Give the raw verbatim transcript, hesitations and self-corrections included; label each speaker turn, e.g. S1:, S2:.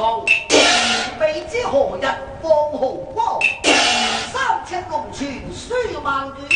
S1: 草，未知何日放豪光，三尺龙泉水萬卷。